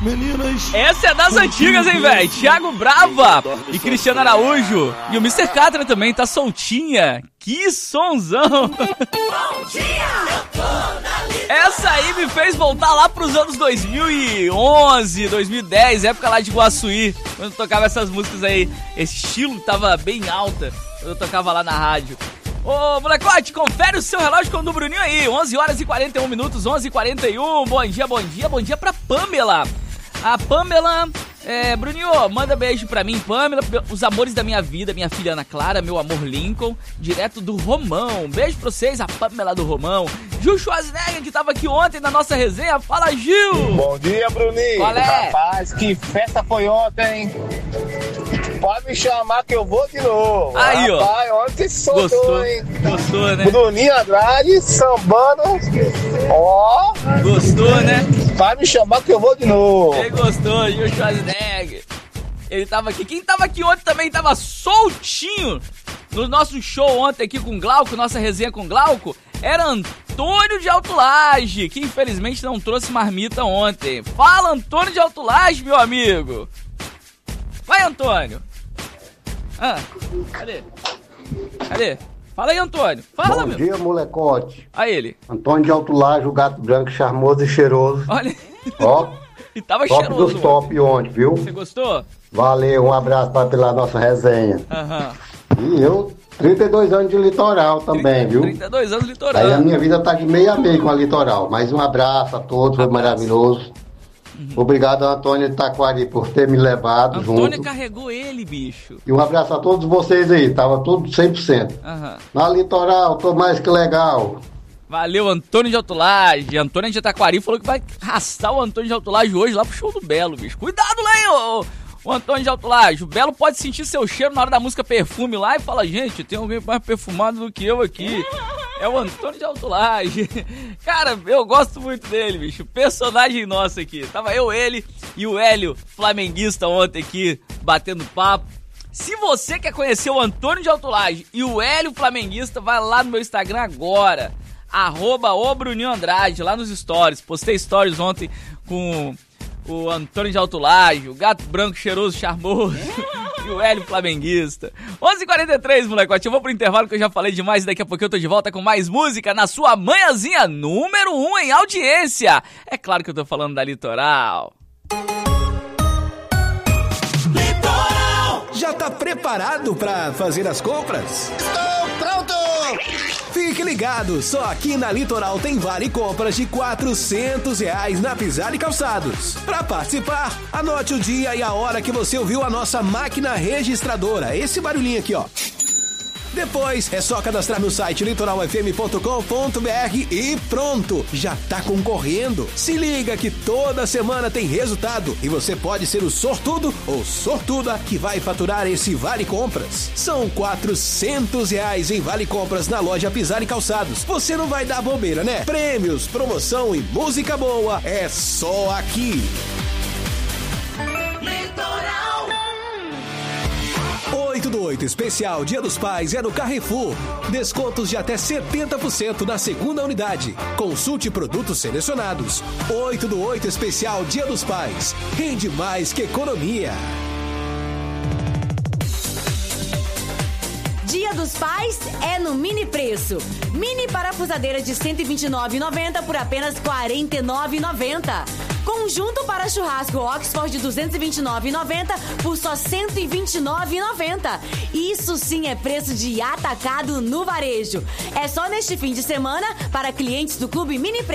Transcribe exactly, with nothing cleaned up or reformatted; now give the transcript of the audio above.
Meninas. Essa é das antigas, hein, velho? Thiago Brava e Cristiano Araújo. E o mister Catra também tá soltinha. Que sonzão. Bom dia! Essa aí me fez voltar lá pros anos dois mil e onze, dois mil e dez, época lá de Guaçuí, quando eu tocava essas músicas aí. Esse estilo tava bem alta quando eu tocava lá na rádio. Ô, molecote, confere o seu relógio com o do Bruninho aí. onze horas e quarenta e um minutos, onze e quarenta e um. Bom dia, bom dia, bom dia pra Pamela. A Pamela, é, Bruninho, manda beijo pra mim, Pamela, os amores da minha vida, minha filha Ana Clara, meu amor Lincoln, direto do Romão. Beijo pra vocês, a Pamela do Romão. Gil Schwarzenegger, que tava aqui ontem na nossa resenha. Fala, Gil! Bom dia, Bruninho. Qual é? Rapaz, que festa foi ontem. Pode me chamar que eu vou de novo. Aí, ó. Rapaz, ontem soltou, Gostou, hein? Gostou, né? Bruninho Andrade, sambando. Ó. Gostou, né? Vai me chamar que eu vou de novo. Ele gostou, Gil Schwarzenegger. Ele tava aqui. Quem tava aqui ontem também tava soltinho no nosso show ontem aqui com o Glauco, nossa resenha com o Glauco, era Antônio de Altulage, que infelizmente não trouxe marmita ontem. Fala, Antônio de Altulage, meu amigo. Vai, Antônio. Ah, cadê? Cadê? Fala aí, Antônio. Fala, Bom meu. Bom dia, molecote. Aí ele. Antônio de Altulage, o gato branco charmoso e cheiroso. Olha. Ó. E tava top cheiroso. Dos top ontem, viu? Você gostou? Valeu, um abraço pra, pela nossa resenha. Aham. E eu, trinta e dois anos de litoral também, trinta, viu? trinta e dois anos de litoral. Aí a minha vida tá de meio a meio com a litoral. Mas um abraço a todos, foi maravilhoso. Uhum. Obrigado, Antônio de Taquari, por ter me levado Antônio junto. carregou ele, bicho. E um abraço a todos vocês aí, tava tudo cem por cento. Uhum. Na litoral, tô mais que legal. Valeu, Antônio de Altulage. Antônio de Taquari falou que vai arrastar o Antônio de Altulage hoje lá pro show do Belo, bicho. Cuidado lá, hein, ô, o Antônio de Altulage. O Belo pode sentir seu cheiro na hora da música Perfume lá e fala, gente, tem alguém mais perfumado do que eu aqui. É o Antônio de Altulage. Cara, eu gosto muito dele, bicho. Personagem nosso aqui. Tava eu, ele e o Hélio, flamenguista, ontem aqui, batendo papo. Se você quer conhecer o Antônio de Altulage e o Hélio flamenguista, vai lá no meu Instagram agora. Arroba o Bruninho Andrade, lá nos stories. Postei stories ontem com o Antônio de Altulage, o gato branco cheiroso charmoso e o Hélio flamenguista. onze e quarenta e três, molecote. Eu vou pro intervalo que eu já falei demais e daqui a pouco eu tô de volta com mais música na sua manhãzinha número um em audiência. É claro que eu tô falando da Litoral. Litoral! Já tá preparado pra fazer as compras? Estou pronto! Fique ligado, só aqui na Litoral tem vale compras de quatrocentos reais na Pisar e Calçados. Para participar, anote o dia e a hora que você ouviu a nossa máquina registradora. Esse barulhinho aqui, ó. Depois é só cadastrar no site litoral f m ponto com ponto b r e pronto, já tá concorrendo. Se liga que toda semana tem resultado e você pode ser o sortudo ou sortuda que vai faturar esse Vale Compras. São quatrocentos reais em Vale Compras na loja Pisar e Calçados. Você não vai dar bobeira, né? Prêmios, promoção e música boa é só aqui. Litoral. oito do oito especial Dia dos Pais é no Carrefour. Descontos de até setenta por cento na segunda unidade. Consulte produtos selecionados. oito do oito especial Dia dos Pais. Rende mais que economia. Dia dos Pais é no Mini Preço. Mini parafusadeira de cento e vinte e nove reais e noventa centavos por apenas quarenta e nove reais e noventa centavos. Conjunto para churrasco Oxford de duzentos e vinte e nove reais e noventa centavos por só cento e vinte e nove reais e noventa centavos. Isso sim é preço de atacado no varejo. É só neste fim de semana para clientes do Clube Mini Preço.